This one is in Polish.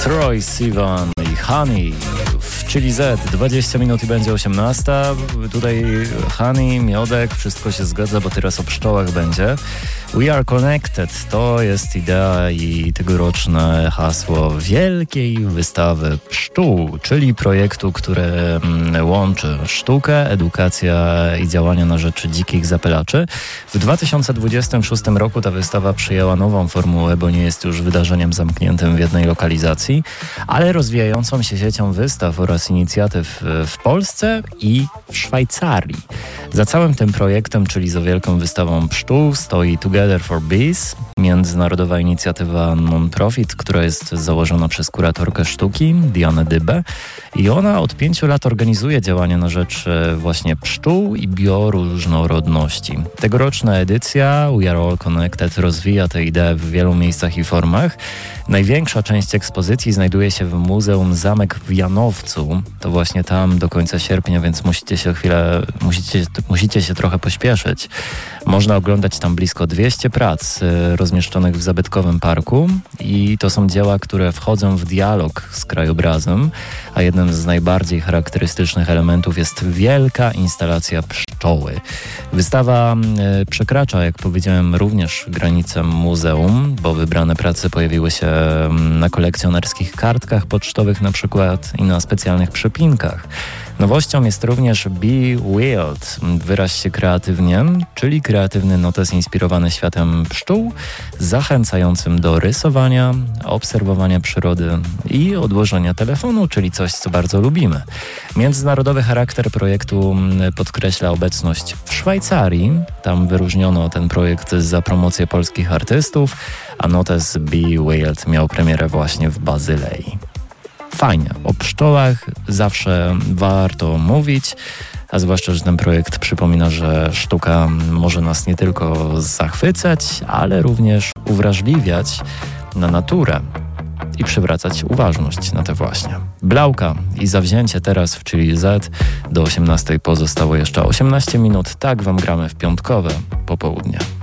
Troye Sivan i Honey w Chili Z. 20 minut i będzie 18. Tutaj Honey, miodek, wszystko się zgadza, bo teraz o pszczołach będzie. We are connected to jest idea i tegoroczne hasło wielkiej wystawy pszczół, czyli projektu, który łączy sztukę, edukację i działania na rzecz dzikich zapylaczy. W 2026 roku ta wystawa przyjęła nową formułę, bo nie jest już wydarzeniem zamkniętym w jednej lokalizacji, ale rozwijającą się siecią wystaw oraz inicjatyw w Polsce i w Szwajcarii. Za całym tym projektem, czyli za wielką wystawą pszczół, stoi Together for Bees, międzynarodowa inicjatywa non-profit, która jest założona przez kuratorkę sztuki Dianę Dybę i ona od 5 lat organizuje działania na rzecz właśnie pszczół i bioróżnorodności. Tegoroczna edycja We Are All Connected rozwija tę ideę w wielu miejscach i formach. Największa część ekspozycji znajduje się w Muzeum Zamek w Janowcu. To właśnie tam do końca sierpnia, więc musicie się trochę pośpieszyć. Można oglądać tam blisko 200 prac rozmieszczonych w zabytkowym parku i to są dzieła, które wchodzą w dialog z krajobrazem, a jednym z najbardziej charakterystycznych elementów jest wielka instalacja pszczoły. Wystawa przekracza, jak powiedziałem, również granicę muzeum, bo wybrane prace pojawiły się na kolekcjonerskich kartkach pocztowych na przykład i na specjalnych przypinkach. Nowością jest również Be Wild, wyraź się kreatywnie, czyli kreatywny notes inspirowany światem pszczół, zachęcającym do rysowania, obserwowania przyrody i odłożenia telefonu, czyli coś, co bardzo lubimy. Międzynarodowy charakter projektu podkreśla obecność w Szwajcarii. Tam wyróżniono ten projekt za promocję polskich artystów, a notes Be Wild miał premierę właśnie w Bazylei. Fajnie, o pszczołach zawsze warto mówić, a zwłaszcza, że ten projekt przypomina, że sztuka może nas nie tylko zachwycać, ale również uwrażliwiać na naturę i przywracać uważność na te właśnie. Blauka i zawzięcie teraz w Chili Z. Do 18 pozostało jeszcze 18 minut. Tak wam gramy w piątkowe popołudnie.